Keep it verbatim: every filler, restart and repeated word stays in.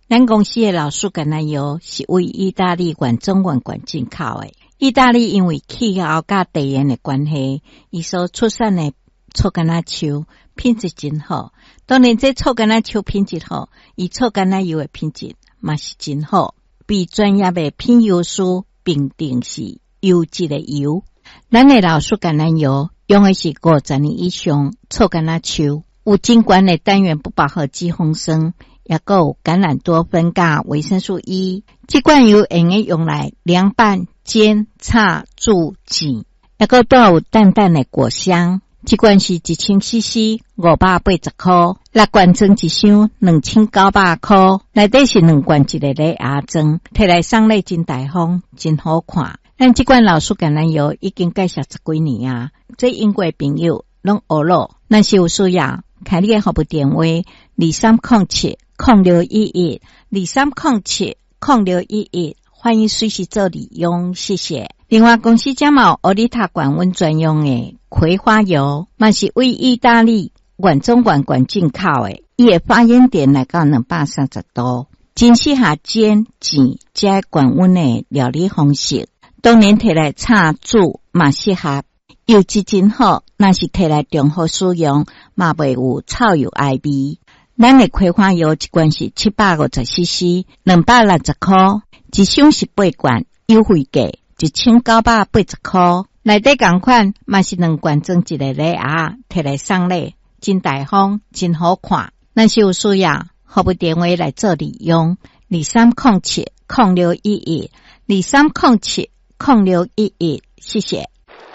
咱公司的老树橄榄油是为意大利原中原县进口的。意大利因为气候甲地缘的关系，伊所出产的臭橄榄树品质真好。当然，这臭橄榄树品质好，伊臭橄榄油的品质嘛是真好，被专业的品油师评定是优质的油。咱的老树橄榄油用的是五十年以上臭橄榄树，有真悬的单元不饱和脂肪酸，也够有橄榄多酚加维生素 E。这罐油用来用来凉拌、煎、炒、煮、煎，也够带有淡淡的果香。这罐是一千 C C 五百八十块，六罐装一箱两千九百块，内底是两罐一个礼盒装，摕来送礼真大方，真好看。咱这罐老树橄榄油已经介绍十几年啊，这英国朋友拢学了，咱是有需要，开你的服务电话二三零七零六一一二三零七零六一一，欢迎随时做利用，谢谢。另外，公司加毛欧丽塔管温专用的葵花油，嘛是为意大利原中原县进口的，伊的发烟点来到两百三十度，真适合煎、煎加管温的料理方式。当然，摕来炒煮嘛适合，油质真好。若是摕来中和使用，嘛袂有臭油爱味。咱的葵花油一罐是七百五十 C C， 两百六十块，一箱是八罐，优惠价一千九百八十块。内底同款嘛是两罐装一个礼盒，摕来送礼，真大方，真好看。咱是有需要，服务电话来做利用，二三零七零六一一二三零七零六一一，谢谢。